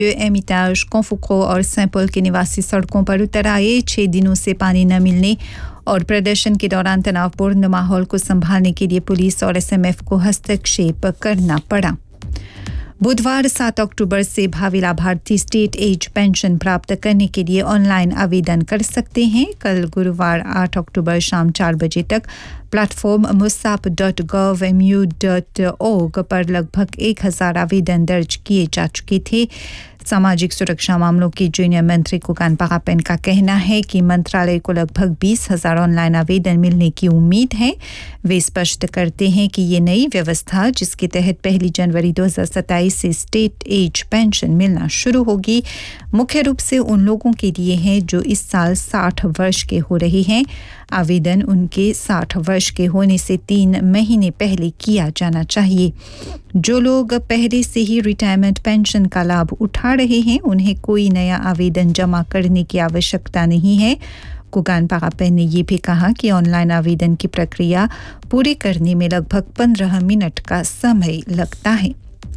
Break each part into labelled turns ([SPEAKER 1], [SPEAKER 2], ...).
[SPEAKER 1] एमिताज, कोंफुको और सैंपल के निवासी सड़कों पर उतर आए। 6 दिनों से पानी न मिलने और प्रदर्शन के दौरान तनावपूर्ण माहौल को संभालने के लिए पुलिस और एसएमएफ को हस्तक्षेप करना पड़ा। बुधवार 7 अक्टूबर से भावी लाभार्थी स्टेट एज पेंशन प्राप्त करने के लिए ऑनलाइन आवेदन कर सकते हैं। कल गुरुवार 8 अक्टूबर शाम 4 बजे तक प्लेटफॉर्म musap.gov.mu.org पर लगभग 1000 आवेदन दर्ज किए जा चुके थे। सामाजिक सुरक्षा मामलों के जूनियर मंत्री कुकान पागापेन का कहना है कि मंत्रालय को लगभग 20,000 ऑनलाइन आवेदन मिलने की उम्मीद है। वे स्पष्ट करते हैं कि ये नई व्यवस्था, जिसके तहत 1 जनवरी 2027 से स्टेट एज पेंशन मिलना शुरू होगी, मुख्य रूप से उन लोगों के लिए है जो इस साल 60 वर्ष के हो रहे हैं। आवेदन उनके 60 वर्ष के होने से 3 महीने पहले किया जाना चाहिए। जो लोग पहले से ही रिटायरमेंट पेंशन का लाभ उठा रहे हैं, उन्हें कोई नया आवेदन जमा करने की आवश्यकता नहीं है। कुगान पागापेन ने यह भी कहा कि ऑनलाइन आवेदन की प्रक्रिया पूरी करने में लगभग 15 मिनट का समय लगता है।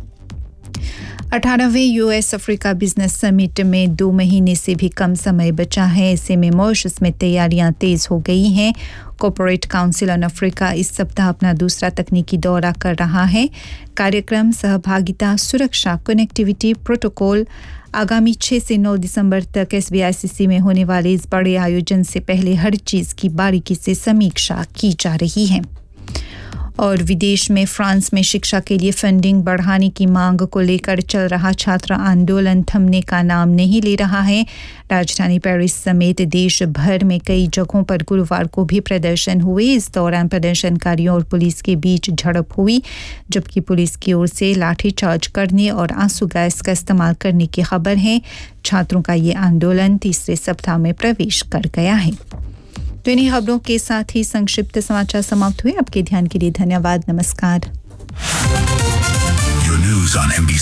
[SPEAKER 1] 18वें यूएस अफ्रीका बिजनेस समिट में 2 महीने से भी कम समय बचा है। ऐसे में मॉरिशस में तैयारियां तेज हो गई हैं। कॉर्पोरेट काउंसिल ऑन अफ्रीका इस सप्ताह अपना दूसरा तकनीकी दौरा कर रहा है। कार्यक्रम सहभागिता, सुरक्षा, कनेक्टिविटी, प्रोटोकॉल आगामी 6 से 9 दिसंबर तक SBICC में होने वाले इस बड़े आयोजन से पहले हर चीज़ की बारीकी से समीक्षा की जा रही है। और विदेश में फ्रांस में शिक्षा के लिए फंडिंग बढ़ाने की मांग को लेकर चल रहा छात्र आंदोलन थमने का नाम नहीं ले रहा है। राजधानी पेरिस समेत देश भर में कई जगहों पर गुरुवार को भी प्रदर्शन हुए। इस दौरान प्रदर्शनकारियों और पुलिस के बीच झड़प हुई, जबकि पुलिस की ओर से लाठीचार्ज करने और आंसू गैस का इस्तेमाल करने की खबर है। छात्रों का ये आंदोलन तीसरे सप्ताह में प्रवेश कर गया है। तो इन्हीं खबरों के साथ ही संक्षिप्त समाचार समाप्त हुए। आपके ध्यान के लिए धन्यवाद। नमस्कार।
[SPEAKER 2] Your news on NBC